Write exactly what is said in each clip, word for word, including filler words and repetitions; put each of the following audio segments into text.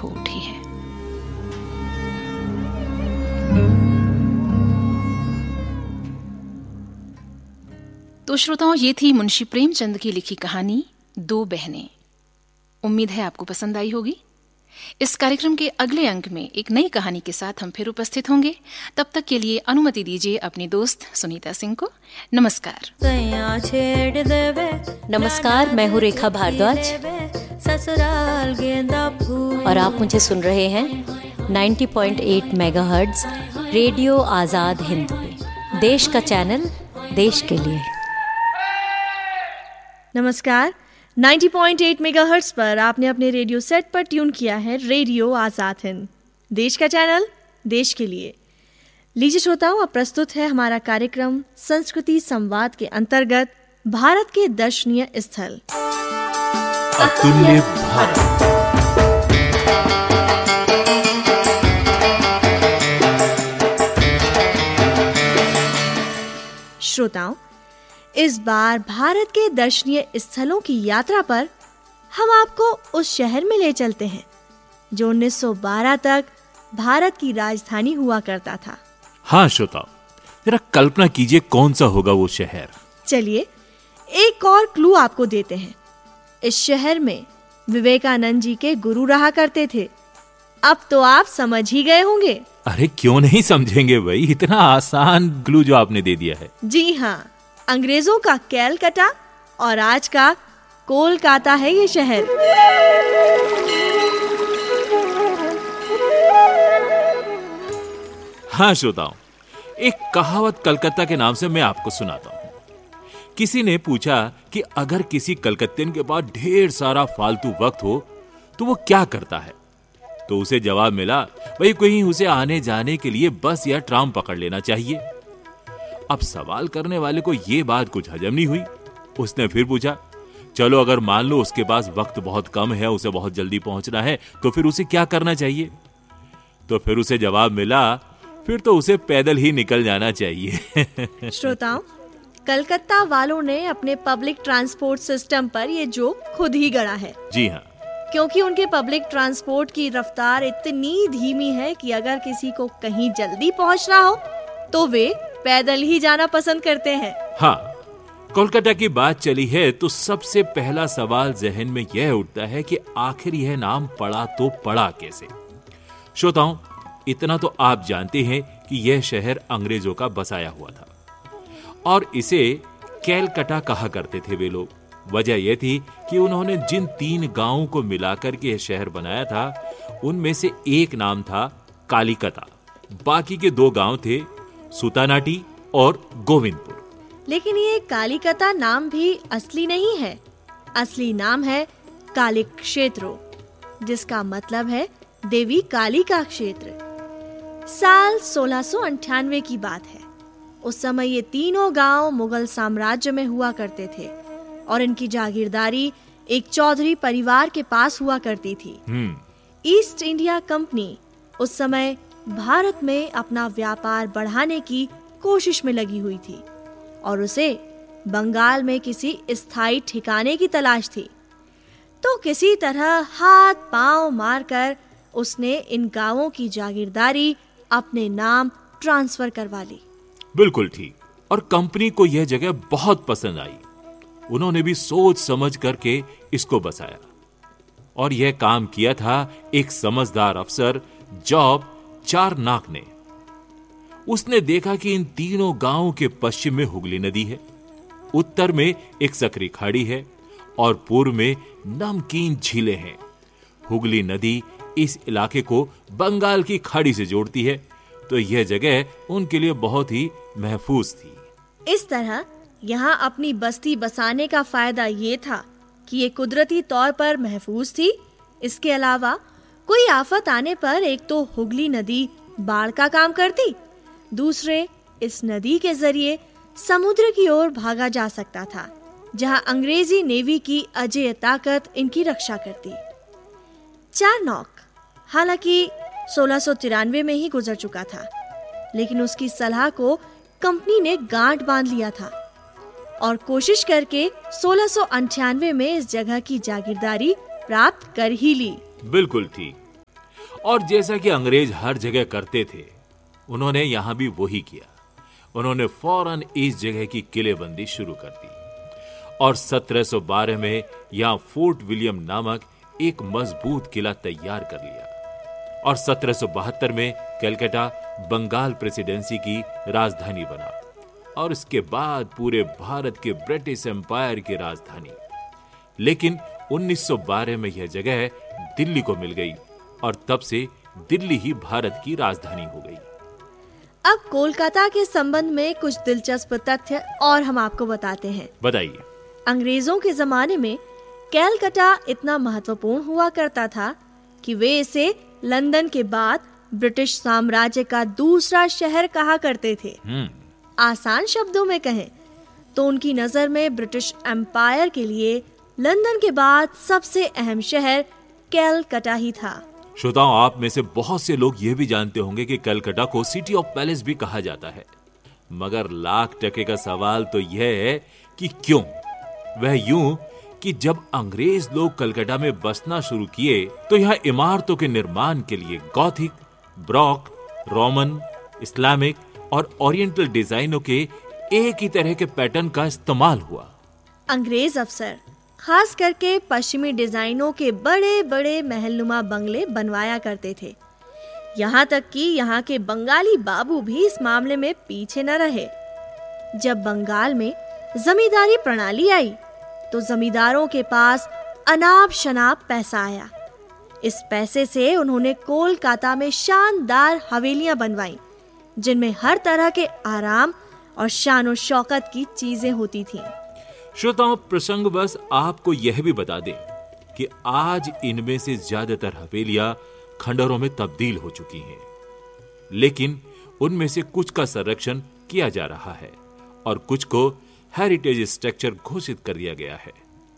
हो उठी है। तो श्रोताओं, ये थी मुंशी प्रेमचंद की लिखी कहानी दो बहनें। उम्मीद है आपको पसंद आई होगी। इस कार्यक्रम के अगले अंक में एक नई कहानी के साथ हम फिर उपस्थित होंगे। तब तक के लिए अनुमति दीजिए अपनी दोस्त सुनीता सिंह को। नमस्कार। नमस्कार, मैं हूँ रेखा भारद्वाज और आप मुझे सुन रहे हैं नब्बे पॉइंट आठ मेगाहर्ट्ज रेडियो आजाद हिंद पे, देश का चैनल, देश के लिए। नमस्कार, नब्बे पॉइंट आठ मेगाहर्ट्ज पर आपने अपने रेडियो सेट पर ट्यून किया है रेडियो आजाद हिंद, देश का चैनल, देश के लिए। लीजिए श्रोताओं, अब प्रस्तुत है हमारा कार्यक्रम संस्कृति संवाद के अंतर्गत भारत के दर्शनीय स्थल अतुल्य भारत। श्रोताओं, इस बार भारत के दर्शनीय स्थलों की यात्रा पर हम आपको उस शहर में ले चलते हैं जो उन्नीस सौ बारह तक भारत की राजधानी हुआ करता था। हाँ श्रोताओ, जरा कल्पना कीजिए कौन सा होगा वो शहर। चलिए एक और क्लू आपको देते हैं। इस शहर में विवेकानंद जी के गुरु रहा करते थे। अब तो आप समझ ही गए होंगे। अरे क्यों नहीं समझेंगे भाई, इतना आसान क्लू जो आपने दे दिया है। जी हाँ, अंग्रेजों का कैलकटा और आज का कोलकाता है ये शहर। हाँ श्रोताओं, एक कहावत कलकत्ता के नाम से मैं आपको सुनाता हूँ। किसी ने पूछा कि अगर किसी कलकत्तियन के पास ढेर सारा फालतू वक्त हो तो वो क्या करता है, तो उसे जवाब मिला, भाई कहीं उसे आने जाने के लिए बस या ट्राम पकड़ लेना चाहिए। अब सवाल करने वाले को ये बात कुछ हजम नहीं हुई। उसने फिर पूछा, चलो अगर मान लो उसके पास वक्त बहुत कम है, उसे बहुत जल्दी पहुंचना है, तो फिर उसे क्या करना चाहिए? तो फिर उसे जवाब मिला, फिर तो उसे पैदल ही निकल जाना चाहिए। श्रोताओं, कलकत्ता वालों ने अपने पब्लिक ट्रांसपोर्ट सिस्टम पर ये जोक खुद ही गढ़ा है। जी हाँ, क्योंकि उनके पब्लिक ट्रांसपोर्ट की रफ्तार इतनी धीमी है कि अगर किसी को कहीं जल्दी पहुंचना हो तो वे पैदल ही जाना पसंद करते हैं। हाँ, कोलकाता की बात चली है तो सबसे पहला सवाल जहन में यह उठता है कि आखिर यह नाम पड़ा तो पड़ा कैसे। श्रोताओं, इतना तो आप जानते हैं कि यह शहर अंग्रेजों का बसाया हुआ था और इसे कैलकटा कहा करते थे वे लोग। वजह यह थी कि उन्होंने जिन तीन गांवों को मिलाकर के यह शहर बनाया था, उनमें से एक नाम था कालिकता, बाकी के दो गांव थे सुतानाटी और गोविंदपुर। लेकिन ये कालिकता नाम भी असली नहीं है। असली नाम है कालिक क्षेत्रो, जिसका मतलब है देवी काली का क्षेत्र। साल सोलह सौ अंठानवे की बात है। उस समय ये तीनों गांव मुगल साम्राज्य में हुआ करते थे और इनकी जागीरदारी एक चौधरी परिवार के पास हुआ करती थी। ईस्ट इंडिया कंपनी उस समय भारत में अपना व्यापार बढ़ाने की कोशिश में लगी हुई थी और उसे बंगाल में किसी स्थायी ठिकाने की तलाश थी। तो किसी तरह हाथ पांव मारकर उसने इन गांवों की जागीरदारी अपने नाम ट्रांसफर करवा ली। बिल्कुल ठीक। और कंपनी को यह जगह बहुत पसंद आई। उन्होंने भी सोच समझ करके इसको बसाया और यह काम किया था एक समझदार अफसर जॉब चारनाक ने। उसने देखा कि इन तीनों गांवों के पश्चिम में हुगली नदी है, उत्तर में एक सकरी खाड़ी है और पूर्व में नमकीन झीलें हैं। हुगली नदी इस इलाके को बंगाल की खाड़ी से जोड़ती है, तो यह जगह उनके लिए बहुत ही महफूज थी। इस तरह यहाँ अपनी बस्ती बसाने का फायदा ये था कि ये कुदरती तौर पर महफूज थी। इसके अलावा कोई आफत आने पर एक तो हुगली नदी बाढ़ का काम करती, दूसरे इस नदी के जरिए समुद्र की ओर भागा जा सकता था, जहां अंग्रेजी नेवी की अजेय ताकत इनकी रक्षा करती। चारनॉक हालांकि सोलह सौ तिरानवे में ही गुजर चुका था, लेकिन उसकी सलाह को कंपनी ने गांठ बांध लिया था और कोशिश करके सोलह सौ अंठानवे में इस जगह की जागीरदारी प्राप्त कर ही ली। बिल्कुल ठीक। और जैसा कि अंग्रेज हर जगह करते थे, उन्होंने यहां भी वही किया। उन्होंने फौरन इस जगह की किलेबंदी शुरू कर दी और सत्रह सौ बारह में यहां फोर्ट विलियम नामक एक मजबूत किला तैयार कर लिया और सत्रह सौ बहत्तर में कलकत्ता बंगाल प्रेसिडेंसी की राजधानी बना और इसके बाद पूरे भारत के ब्रिटिश एम्पायर की राजधानी। लेकिन उन्नीस सौ बारह में यह जगह दिल्ली को मिल गई और तब से दिल्ली ही भारत की राजधानी हो गई। अब कोलकाता के संबंध में कुछ दिलचस्प तथ्य और हम आपको बताते हैं। बताइए। अंग्रेजों के जमाने में कलकत्ता इतना महत्वपूर्ण हुआ करता था कि वे इसे लंदन के बाद ब्रिटिश साम्राज्य का दूसरा शहर कहा करते थे। आसान शब्दों में कहें तो उनकी नजर में ब्रिटिश एम्पायर के लिए लंदन के बाद सबसे अहम शहर कलकत्ता ही था। श्रोताओं, आप में से बहुत से लोग यह भी जानते होंगे कि कलकत्ता को सिटी ऑफ पैलेस भी कहा जाता है, मगर लाख टके का सवाल तो यह है कि क्यों? वह यूं कि जब अंग्रेज लोग कलकत्ता में बसना शुरू किए तो यहाँ इमारतों के निर्माण के लिए गॉथिक, ब्रॉक, रोमन, इस्लामिक और ओरिएंटल डिजाइनों के एक ही तरह के पैटर्न का इस्तेमाल हुआ। अंग्रेज अफसर खास करके पश्चिमी डिजाइनों के बड़े बड़े महलनुमा बंगले बनवाया करते थे। यहाँ तक कि यहाँ के बंगाली बाबू भी इस मामले में पीछे न रहे। जब बंगाल में जमींदारी प्रणाली आई तो जमींदारों के पास अनाप शनाप पैसा आया। इस पैसे से उन्होंने कोलकाता में शानदार हवेलियां बनवाई जिनमें हर तरह के आराम और शान शौकत की चीजें होती थीं। श्रोताओं, प्रसंगवश आपको यह भी बता दें कि आज इनमें से ज्यादातर हवेलियां खंडहरों में तब्दील हो चुकी हैं, लेकिन उनमें से कुछ का संरक्षण किया जा रहा है और कुछ को हेरिटेज स्ट्रक्चर घोषित कर दिया गया है।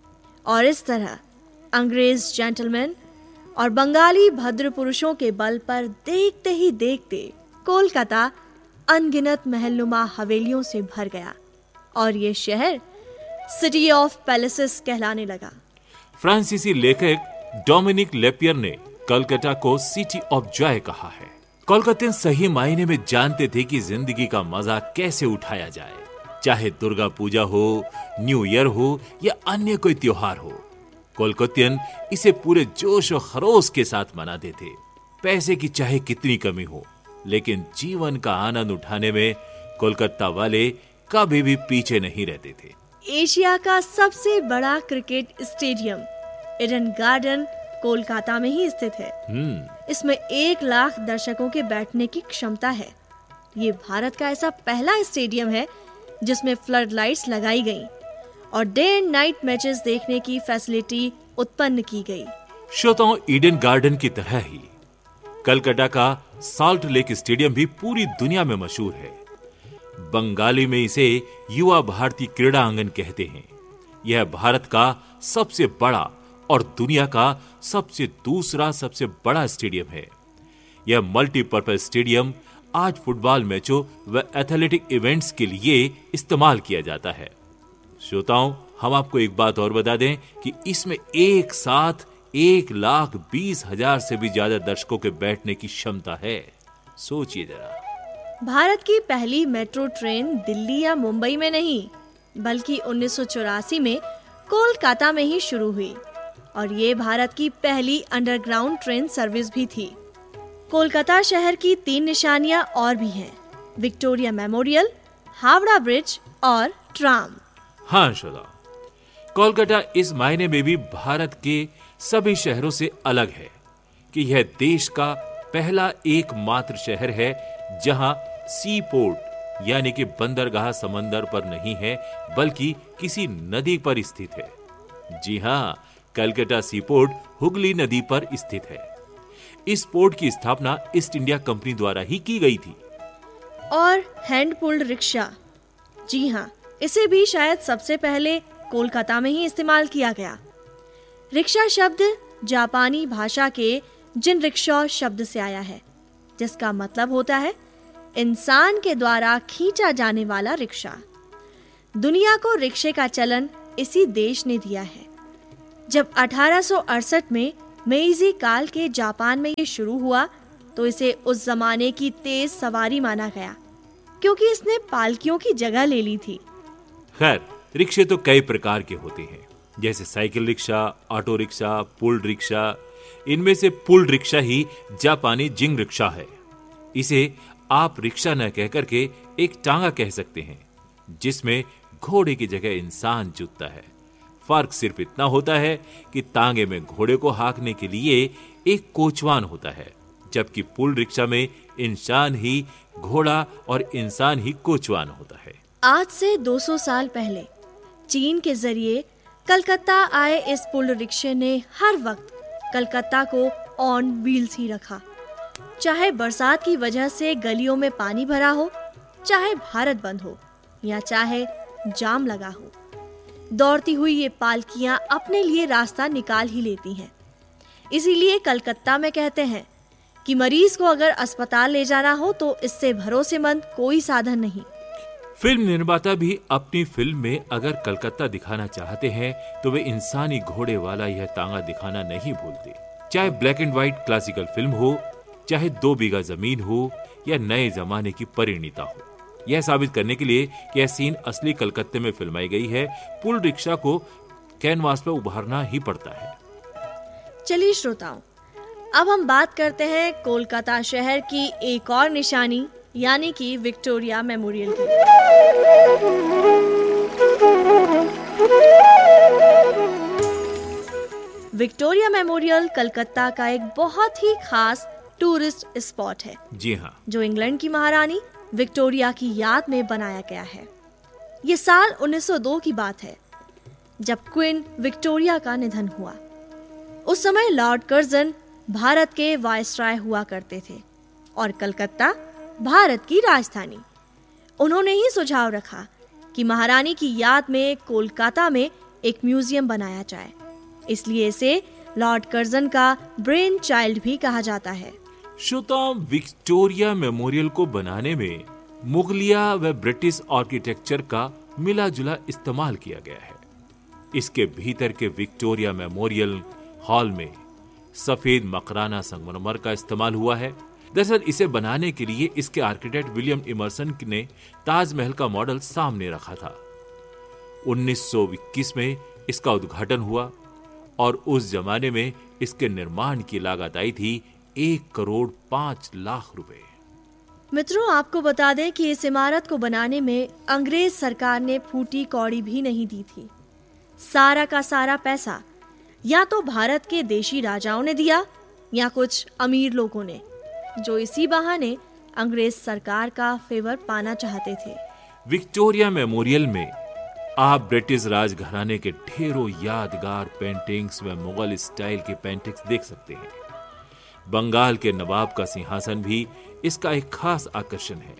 और इस तरह अंग्रेज जेंटलमैन और बंगाली भद्र पुरुषों के बल पर देखते ही देखते कोलकाता अनगिनत महलनुमा हवेलियों से भर गया और ये शहर सिटी ऑफ पैलेसेस कहलाने लगा। फ्रांसीसी लेखक डोमिनिक लेपियर ने कलकत्ता को सिटी ऑफ जॉय कहा है। कोलकाता सही मायने में जानते थे कि जिंदगी का मजा कैसे उठाया जाए, चाहे दुर्गा पूजा हो, न्यू ईयर हो या अन्य कोई त्योहार हो। कोलकातियन इसे पूरे जोश और खरोश के साथ मनाते थे। पैसे की चाहे कितनी कमी हो, लेकिन जीवन का आनंद उठाने में कोलकाता वाले कभी भी पीछे नहीं रहते थे। एशिया का सबसे बड़ा cricket stadium Eden garden Kolkata में ही स्थित है। इसमें एक लाख दर्शकों के बैठने की क्षमता है। ये भारत का ऐसा पहला स्टेडियम है जिसमें फ्लड लाइट्स लगाई गई और डे एंड नाइट मैचेस देखने की फैसिलिटी उत्पन्न की गई। श्रोताओं, ईडन गार्डन की तरह ही कलकत्ता का साल्ट लेक स्टेडियम भी पूरी दुनिया में मशहूर है। बंगाली में इसे युवा भारतीय क्रीड़ा आंगन कहते हैं। यह भारत का सबसे बड़ा और दुनिया का सबसे दूसरा सबसे बड़ा स्टेडियम है। यह मल्टीपर्पज स्टेडियम आज फुटबॉल मैचों व एथलेटिक इवेंट्स के लिए इस्तेमाल किया जाता है। श्रोताओं, हम आपको एक बात और बता दें कि इसमें एक साथ एक लाख बीस हजार से भी ज्यादा दर्शकों के बैठने की क्षमता है। सोचिए जरा। भारत की पहली मेट्रो ट्रेन दिल्ली या मुंबई में नहीं बल्कि उन्नीस सौ चौरासी में कोलकाता में ही शुरू हुई और ये भारत की पहली अंडरग्राउंड ट्रेन सर्विस भी थी। कोलकाता शहर की तीन निशानियां और भी हैं, विक्टोरिया मेमोरियल, हावड़ा ब्रिज और ट्राम। हाँ श्रोता, कोलकाता इस मायने में भी भारत के सभी शहरों से अलग है कि यह देश का पहला एकमात्र शहर है जहां सी पोर्ट यानी कि बंदरगाह समंदर पर नहीं है बल्कि किसी नदी पर स्थित है। जी हां, कलकत्ता सी पोर्ट हुगली नदी पर स्थित है। इस पोर्ट की स्थापना ईस्ट इंडिया कंपनी द्वारा ही की गई थी। और हैंड पुल्ड रिक्शा, जी हां, इसे भी शायद सबसे पहले कोलकाता में ही इस्तेमाल किया गया। रिक्शा शब्द जापानी भाषा के जिन रिक्शा शब्द से आया है, जिसका मतलब होता है इंसान के द्वारा खींचा जाने वाला रिक्शा। दुनिया को रिक्शे का चलन इसी देश ने दिया है। जब अठारह सौ अड़सठ में मेइजी काल के जापान में ये शुरू हुआ तो इसे उस जमाने की तेज सवारी माना गया, क्योंकि इसने पालकियों की जगह ले ली थी। खैर, रिक्शे तो कई प्रकार के होते हैं, जैसे cycle rickshaw, auto rickshaw, pulled rickshaw. इनमें से पुल्ड रिक्शा ही जापानी जिंग रिक्शा है। इसे आप रिक्शा न कहकर के एक टांगा कह सकते हैं, जिसमें घोड़े की जगह इंसान जुटता है। फर्क सिर्फ इतना होता है कि तांगे में घोड़े को हाँकने के लिए एक कोचवान होता है, जबकि पुल्ड रिक्शा में इंसान ही घोड़ा और इंसान ही कोचवान होता है। आज से दो सौ साल पहले चीन के जरिए कलकत्ता आए इस पुल्ड रिक्शे ने हर वक्त कलकत्ता को ऑन व्हील्स ही रखा। चाहे बरसात की वजह से गलियों में पानी भरा हो, चाहे भारत बंद हो, या चाहे जाम लगा हो, दौड़ती हुई ये पालकियां अपने लिए रास्ता निकाल ही लेती हैं। इसीलिए कलकत्ता में कहते हैं कि मरीज को अगर अस्पताल ले जाना हो तो इससे भरोसेमंद कोई साधन नहीं। फिल्म निर्माता भी अपनी फिल्म में अगर कलकत्ता दिखाना चाहते हैं तो वे इंसानी घोड़े वाला यह तांगा दिखाना नहीं भूलते। चाहे black and white classical film हो, चाहे दो बीघा जमीन हो, या नए जमाने की परिणीता हो। यह साबित करने के लिए कि यह सीन असली कलकत्ते में फिल्माई गई है, पुल्ड रिक्शा को कैनवास पर उभारना ही पड़ता है। चलिए श्रोताओं, अब हम बात करते हैं कोलकाता शहर की एक और निशानी, यानी कि विक्टोरिया मेमोरियल की। विक्टोरिया मेमोरियल कलकत्ता का एक बहुत ही खास टूरिस्ट स्पॉट है। जी हाँ, जो इंग्लैंड की महारानी विक्टोरिया की याद में बनाया गया है। ये साल उन्नीस सौ दो की बात है, जब क्वीन विक्टोरिया का निधन हुआ। उस समय लॉर्ड कर्जन भारत के वायसराय हुआ करते थे और कलकत्ता भारत की राजधानी। उन्होंने ही सुझाव रखा कि महारानी की याद में कोलकाता में एक म्यूजियम बनाया जाए, इसलिए इसे लॉर्ड कर्जन का ब्रेन चाइल्ड भी कहा जाता है। श्रोताओं, विक्टोरिया मेमोरियल को बनाने में मुगलिया व ब्रिटिश आर्किटेक्चर का मिला जुला इस्तेमाल किया गया है। इसके भीतर के विक्टोरिया मेमोरियल हॉल में सफेद मकराना संगमरमर का इस्तेमाल हुआ है। दरअसल इसे बनाने के लिए इसके आर्किटेक्ट विलियम इमर्सन ने ताजमहल का मॉडल सामने रखा था। उन्नीस सौ इक्कीस में इसका उद्घाटन हुआ और उस जमाने में इसके निर्माण की लागत आई थी एक करोड़ पांच लाख रुपए। मित्रों, आपको बता दें कि इस इमारत को बनाने में अंग्रेज सरकार ने फूटी कौड़ी भी नहीं दी थी। सारा का सारा पैसा या तो भारत के देशी राजाओं ने दिया या कुछ अमीर लोगों ने, जो इसी बहाने अंग्रेज सरकार का फेवर पाना चाहते थे। विक्टोरिया मेमोरियल में आप ब्रिटिश राजघराने के ढेरों यादगार पेंटिंग्स व मुगल स्टाइल के पेंटिंग्स देख सकते हैं। बंगाल के नवाब का सिंहासन भी इसका एक खास आकर्षण है।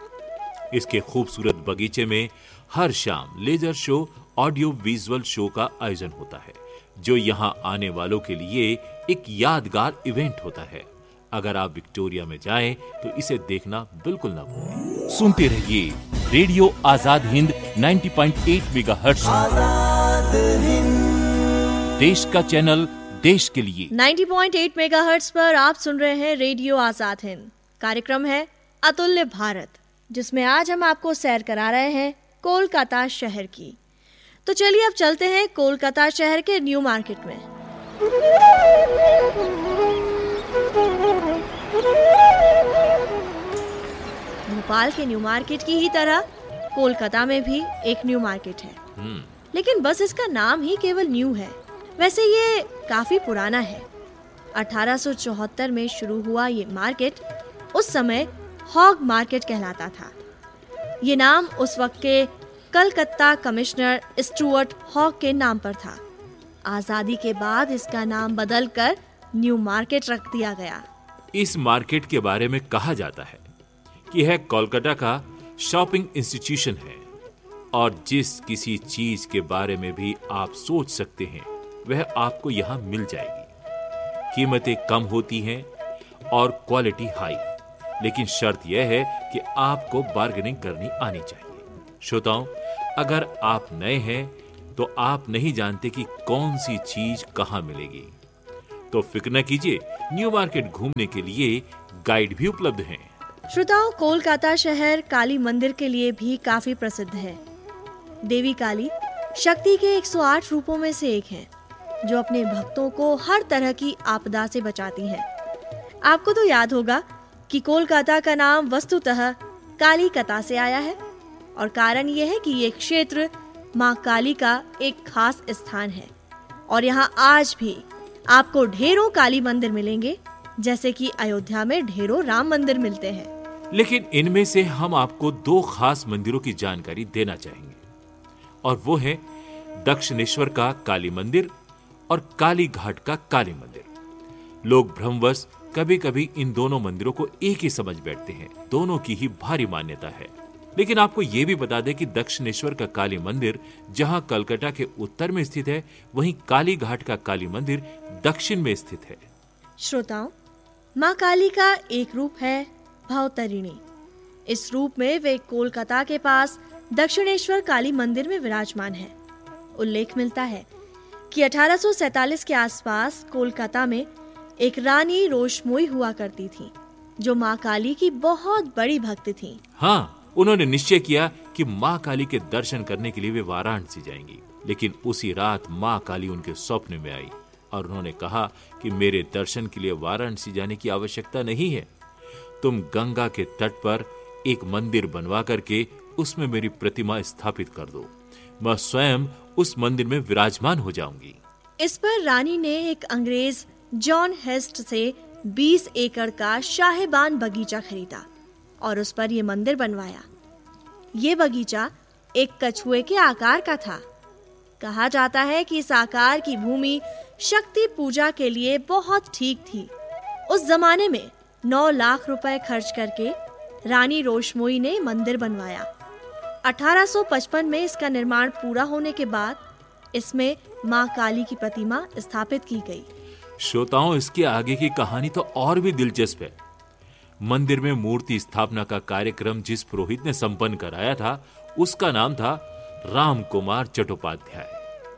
इसके खूबसूरत बगीचे में हर शाम laser show, audio visual show का आयोजन होता है, जो यहाँ आने वालों के लिए एक यादगार इवेंट होता है। अगर आप विक्टोरिया में जाएं तो इसे देखना बिल्कुल न भूलें। सुनते रहिए रेडियो आजाद हिंद नब्बे पॉइंट आठ मेगाहर्ट्ज, देश का चैनल देश के लिए। नब्बे पॉइंट आठ मेगाहर्ट्ज पर आप सुन रहे हैं रेडियो आजाद हिंद। कार्यक्रम है अतुल्य भारत, जिसमें आज हम आपको सैर करा रहे हैं कोलकाता शहर की। तो चलिए अब चलते हैं कोलकाता शहर के न्यू मार्केट में। भोपाल के न्यू मार्केट की ही तरह कोलकाता में भी एक न्यू मार्केट है, लेकिन बस इसका नाम ही केवल न्यू है। वैसे ये काफी पुराना है। अठारह सौ चौहत्तर में शुरू हुआ ये मार्केट उस समय हॉग मार्केट कहलाता था। ये नाम उस वक्त के कलकत्ता कमिश्नर स्टुअर्ट हॉग के नाम पर था। आजादी के बाद इसका नाम बदलकर न्यू मार्केट रख दिया गया। इस मार्केट के बारे में कहा जाता है कि यह कोलकाता का शॉपिंग इंस्टीट्यूशन है और जिस किसी चीज के बारे में भी आप सोच सकते हैं वह आपको यहाँ मिल जाएगी। कीमतें कम होती हैं और क्वालिटी हाई, लेकिन शर्त यह है कि आपको बार्गेनिंग करनी आनी चाहिए। श्रोताओं, अगर आप नए हैं तो आप नहीं जानते कि कौन सी चीज कहाँ मिलेगी, तो फिक्र न कीजिए, न्यू मार्केट घूमने के लिए गाइड भी उपलब्ध हैं। श्रोताओं, कोलकाता शहर काली मंदिर के लिए भी काफी प्रसिद्ध है। देवी काली शक्ति के एक सौ आठ रूपों में से एक हैं, जो अपने भक्तों को हर तरह की आपदा से बचाती हैं। आपको तो याद होगा कि कोलकाता का नाम वस्तुतः कालीकता से आया है, और कारण यह है कि ये क्षेत्र माँ काली का एक खास स्थान है। और यहाँ आज भी आपको ढेरों काली मंदिर मिलेंगे, जैसे कि अयोध्या में ढेरों राम मंदिर मिलते हैं। लेकिन इनमें से हम आपको दो खास मंदिरों की जानकारी देना चाहेंगे, और वो है दक्षिणेश्वर का काली मंदिर और काली घाट का काली मंदिर। लोग भ्रमवश कभी कभी इन दोनों मंदिरों को एक ही समझ बैठते हैं। दोनों की ही भारी मान्यता है। लेकिन आपको यह भी बता दें कि दक्षिणेश्वर का काली मंदिर जहां कलकत्ता के उत्तर में स्थित है, वहीं काली घाट का काली मंदिर दक्षिण में स्थित है। श्रोताओं, माँ काली का एक रूप है भवतरिणी। इस रूप में वे कोलकाता के पास दक्षिणेश्वर काली मंदिर में विराजमान है। उल्लेख मिलता है कि अठारह सौ सैतालीस के आसपास कोलकाता में एक रानी रोशमोई हुआ करती थी, जो माँ काली की बहुत बड़ी भक्त थी। हाँ, उन्होंने निश्चय किया कि माँ काली के दर्शन करने के लिए वे वाराणसी जाएंगी। लेकिन उसी रात माँ काली उनके स्वप्न में आई और उन्होंने कहा कि मेरे दर्शन के लिए वाराणसी जाने की आवश्यकता नहीं है। तुम गंगा के तट पर एक मंदिर बनवा करके उसमें मेरी प्रतिमा स्थापित कर दो। मैं स्वयं उस मंदिर में विराजमान हो जाऊंगी। इस पर रानी ने एक अंग्रेज जॉन हेस्ट से बीस एकड़ का शाहेबान बगीचा खरीदा और उस पर यह मंदिर बनवाया। ये बगीचा एक कछुए के आकार का था। कहा जाता है कि इस आकार की भूमि शक्ति पूजा के लिए बहुत ठीक थी। उस जमाने में नौ लाख रुपए खर्च करके रानी रोशमोई ने मंदिर बनवाया। अठारह सौ पचपन में इसका निर्माण पूरा होने के बाद इसमें माँ काली की प्रतिमा स्थापित की गई। श्रोताओं, इसके आगे की कहानी तो और भी दिलचस्प है। मंदिर में मूर्ति स्थापना का कार्यक्रम जिस पुरोहित ने संपन्न कराया था, उसका नाम था राम कुमार चट्टोपाध्याय।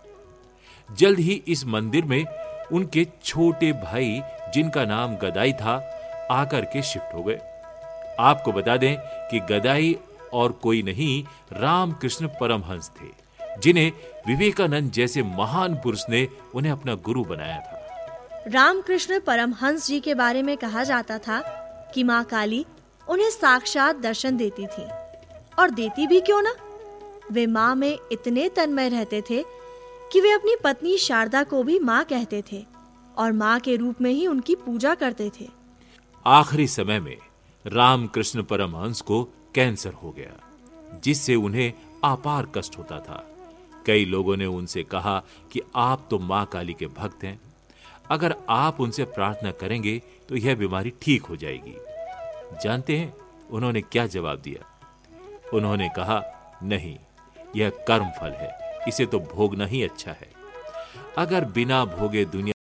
जल्द ही इस मंदिर में उनके छोटे भाई, जिनका नाम गदाई था, आकर के शिफ्ट हो गए। आपको बता दें कि गदाई और कोई नहीं, रामकृष्ण परमहंस थे, जिन्हें विवेकानंद जैसे महान पुरुष ने उन्हें अपना गुरु बनाया था। रामकृष्ण परमहंस जी के बारे में कहा जाता था कि माँ काली उन्हें साक्षात दर्शन देती थी, और देती भी क्यों ना। वे माँ में इतने तन्मय रहते थे कि वे अपनी पत्नी शारदा को भी माँ कहते थे और माँ के रूप में ही उनकी पूजा करते थे। आखिरी समय में रामकृष्ण परमहंस को कैंसर हो गया, जिससे उन्हें अपार कष्ट होता था। कई लोगों ने उनसे कहा कि आप तो माँ काली के भक्त हैं, अगर आप उनसे प्रार्थना करेंगे तो यह बीमारी ठीक हो जाएगी। जानते हैं उन्होंने क्या जवाब दिया? उन्होंने कहा, नहीं, यह कर्म फल है, इसे तो भोगना ही अच्छा है। अगर बिना भोगे दुनिया